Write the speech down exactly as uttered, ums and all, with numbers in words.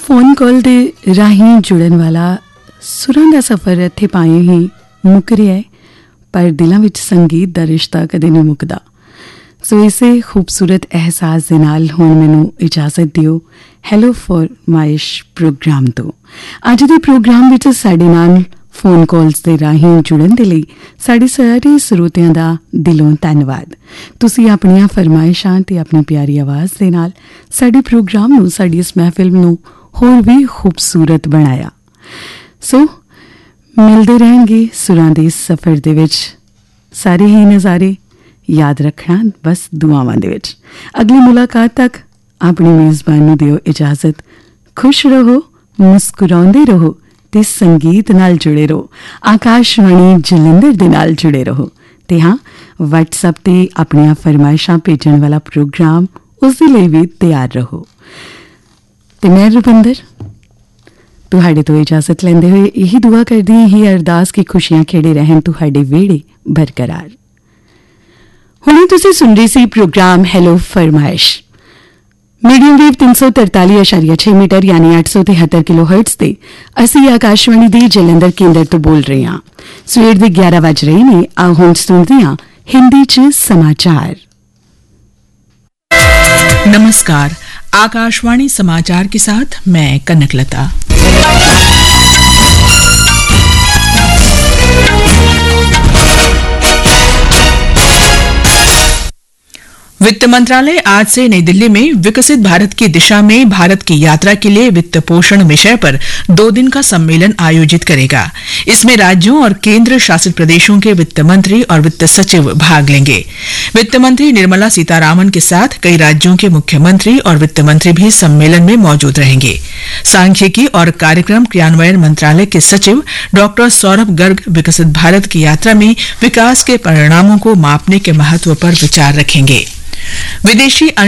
Phone call दे राहीं जुड़न वाला सुरां दा सफ़र इत्थे पाए ही मुक रिहा है, पर दिलां विच संगीत दा रिश्ता कदे नहीं मुकदा। सो इसे खूबसूरत एहसास दे नाल हुण मैनूं इजाजत दिओ हैलो फरमाइश प्रोग्राम तो। अज दे प्रोग्राम विच साडे नाल फोन कॉल्स दे राहीं जुड़न दे लई साडे सारे ਸਰੋਤਿਆਂ ਦਾ दिलों धन्नवाद। तुसीं अपणियां फरमाइशां ते अपनी प्यारी आवाज़ दे नाल साडे प्रोग्राम नूं, साडी इस महफिल नूं होर भी खूबसूरत बनाया। सो मिलते रहेंगे सुरां दे सफ़र दे विच, सारे ही नज़ारे याद रखना बस दुआवां दे विच। अगली मुलाकात तक अपनी मेज़बान नूं दिओ इजाजत। खुश रहो, मुस्कुराउंदे रहो ते संगीत नाल जुड़े रहो। आकाशवाणी जलंधर दे नाल जुड़े रहो ते हाँ, वट्सएप ते अपनियां फरमाइशां भेजण वाला प्रोग्राम उस दे लई भी तैयार रहो। ते मैं रुपिंदर तुहाडे तो इजाजत लेंदे हुए यही दुआ करदी ही अरदास की खुशियां खेड़े रहन तुहाडे वेड़े बरकरार। हुणे तुसीं सुन रहे सी प्रोग्राम हैलो फरमाइश मीडियम वेव तीन सौ तरताली अशारिया छे मीटर यानी अठ सौ तिहत्तर किलो हर्ट्स ते असी आकाशवाणी दी जलंधर केंद्र तो बोल रहे हां। सवेर दे ग्यारह बज रहे ने। आ हुण सुनदे हां हिंदी च समाचार। नमस्कार, आकाशवाणी समाचार के साथ मैं कनकलता। वित्त मंत्रालय आज से नई दिल्ली में विकसित भारत की दिशा में भारत की यात्रा के लिए वित्त पोषण विषय पर दो दिन का सम्मेलन आयोजित करेगा। इसमें राज्यों और केंद्र शासित प्रदेशों के वित्त मंत्री और वित्त सचिव भाग लेंगे। वित्त मंत्री निर्मला सीतारामन के साथ कई राज्यों के मुख्यमंत्री और वित्त मंत्री भी सम्मेलन में मौजूद रहेंगे। सांख्यिकी और कार्यक्रम क्रियान्वयन मंत्रालय के सचिव डॉक्टर सौरभ गर्ग विकसित भारत की यात्रा में विकास के परिणामों को मापने के महत्व पर विचार रखेंगे। विदेशी